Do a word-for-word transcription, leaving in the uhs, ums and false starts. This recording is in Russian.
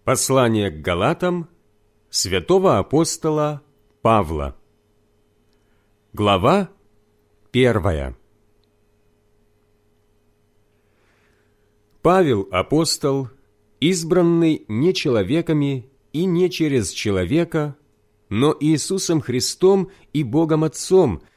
Послание к Галатам святого апостола Павла. Глава первая. Павел, апостол, избранный не человеками и не через человека, но Иисусом Христом и Богом Отцом,